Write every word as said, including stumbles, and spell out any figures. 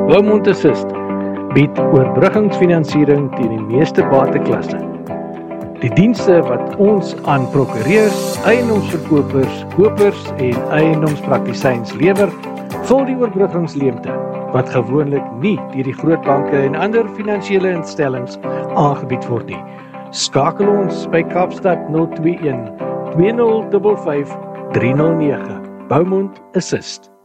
Beaumont Assist bied oorbruggingsfinansiering teen die meeste bateklasse. Die dienste wat ons aan prokureurs, eiendomsverkopers, kopers en eiendomspraktisyns lewer, vul die oorbruggingsleemte wat gewoonlik nie deur die groot banke en ander finansiële instellings aangebied word nie. Skakel ons by Kaapstad nul twee een twee nul vyf vyf drie nul nege. Beaumont Assist.